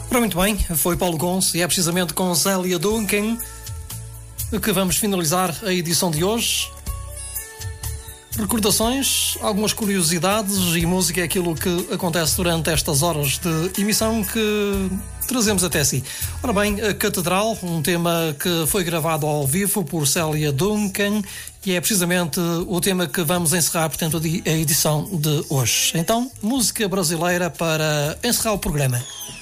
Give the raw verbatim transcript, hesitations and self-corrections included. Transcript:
Ora, muito bem, foi Paulo Gonço e é precisamente com Célia Duncan que vamos finalizar a edição de hoje. Recordações, algumas curiosidades e música é aquilo que acontece durante estas horas de emissão que trazemos até si. Ora bem, a Catedral, um tema que foi gravado ao vivo por Célia Duncan e é precisamente o tema que vamos encerrar, portanto, a edição de hoje. Então, música brasileira para encerrar o programa.